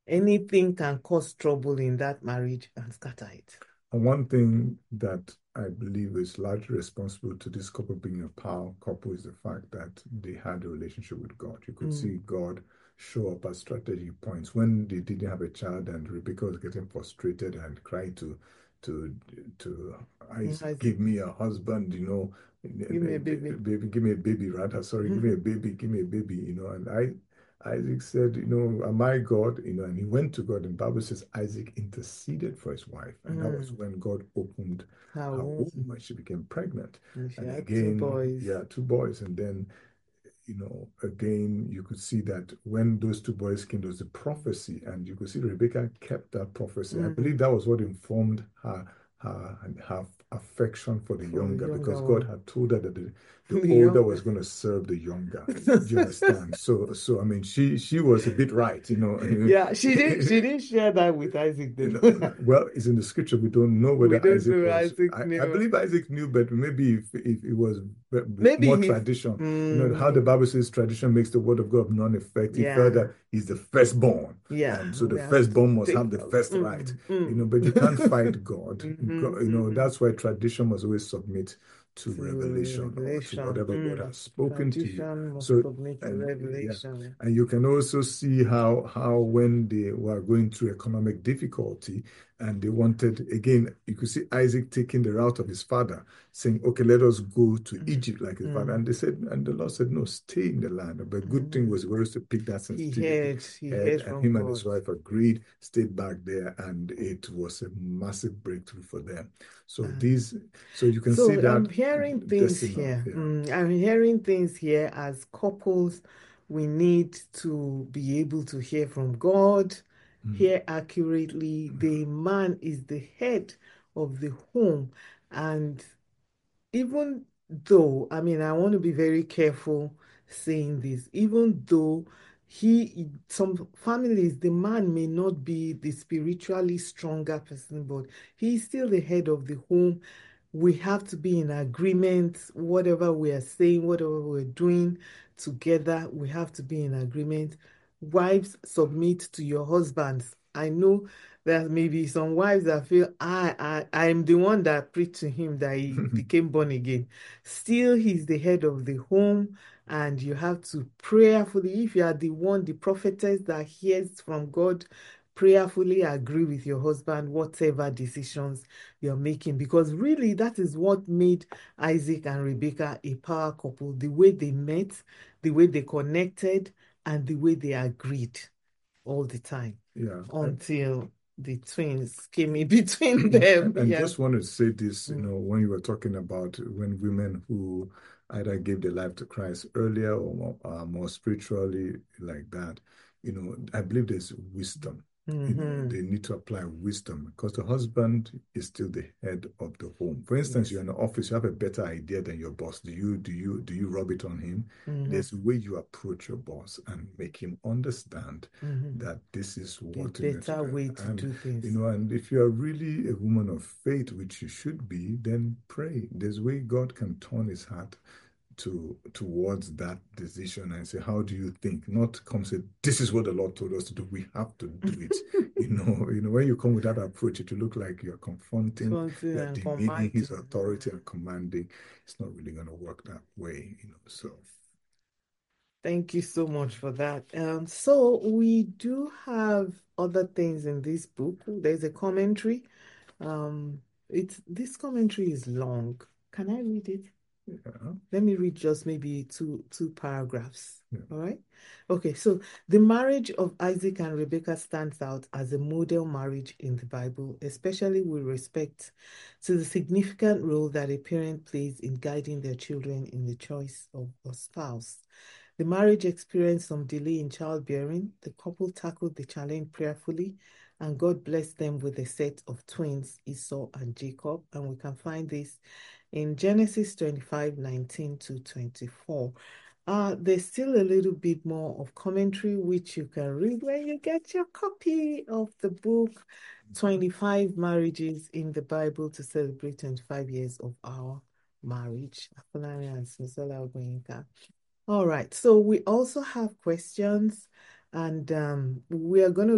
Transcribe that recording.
anything can cause trouble in that marriage and scatter it. And one thing that I believe is largely responsible to this couple being a power couple is the fact that they had a relationship with God. You could Mm. see God show up at strategic points when they didn't have a child and Rebecca was getting frustrated and cried to to Isaac, Isaac, give me a husband, give me a baby. baby, give me a baby, rather, sorry, give me a baby, give me a baby, and Isaac said, am I God? And he went to God, and the Bible says Isaac interceded for his wife, and that was Mm. when God opened Her her womb womb. and she became pregnant. And she And had two again, boys. yeah, two boys, and then again, you could see that when those two boys came, there was a prophecy, and you could see Rebecca kept that prophecy. I believe Mm. that was what informed her affection for the For the younger, because younger God one. had told her that the The older younger. was going to serve the younger. Do you understand? So I mean, she was a bit right, Yeah, she didn't share that with Isaac then. Well, it's in the scripture. We don't know We whether don't Isaac know was. Isaac I knew. believe Isaac knew, but maybe if it was with Maybe more he's tradition, how the mm, Bible says tradition makes the word of God non-effective. He felt yeah, that he's the firstborn, yeah. and so the We have to firstborn must take have the first right. But you can't mm. fight God. Hmm. That's why tradition must always submit to To revelation or to revelation. whatever God has spoken to you. Tradition must So, submit to and yeah. revelation. And you can also see how when they were going through economic difficulty and they wanted, again, you could see Isaac taking the route of his father, saying, okay, let us go to Mm. Egypt like his father. Mm. And they said, and the Lord said, no, stay in the land. But good thing was he was to pick that sensitivity He head, heard and from him and God. his wife agreed, stayed back there, and it was a massive breakthrough for them. So Uh, these, so you can see so that I'm hearing things decimal, here. yeah. I'm hearing things here as couples. We need to be able to hear from God, Mm. hear accurately. The man is the head of the home. And even though, I mean, I want to be very careful saying this, even though some families, the man may not be the spiritually stronger person, but he's still the head of the home. We have to be in agreement, whatever we are saying, whatever we're doing together, we have to be in agreement. Wives, submit to your husbands. I know there may be some wives that feel I'm the one that preached to him that he became born again. Still, he's the head of the home, and you have to prayerfully, if you are the one, the prophetess that hears from God, prayerfully agree with your husband, whatever decisions you're making, because really that is what made Isaac and Rebecca a power couple, the way they met, the way they connected, and the way they agreed all the time Yeah. until the twins came in between them. And Yeah. just want to say this, Mm. when you were talking about when women who either gave their life to Christ earlier or more spiritually like that, I believe there's wisdom. Hmm. They need to apply wisdom because the husband is still the head of the home. For instance, you're Yes. in the office, you have a better idea than your boss. Do you rub it on him? Hmm. There's a way you approach your boss and make him understand Hmm. that this is The what you need to better do. way to And do things. and if you are really a woman of faith, which you should be, then pray. There's a way God can turn his heart towards that decision and say, how do you think? Not come say, this is what the Lord told us to do. We have to do it. When you come with that approach, it will look like you're confronting, Something you're and demeaning his commanding. authority and commanding. It's not really going to work that way. So Thank you so much for that. So we do have other things in this book. There's a commentary. It's this commentary is long. Can I read it? yeah, Let me read just maybe two paragraphs. yeah. All right. Okay, so the marriage of Isaac and Rebekah stands out as a model marriage in the Bible, especially with respect to the significant role that a parent plays in guiding their children in the choice of a spouse. The marriage experienced some delay in childbearing. The couple tackled the challenge prayerfully, and God blessed them with a set of twins, Esau and Jacob. And we can find this in Genesis 25:19 to 24. There's still a little bit more of commentary, which you can read when you get your copy of the book, 25 Marriages in the Bible to Celebrate 25 Years of Our Marriage. Afolani and Simisola Ogoyinka. All right, so we also have questions, and we are going to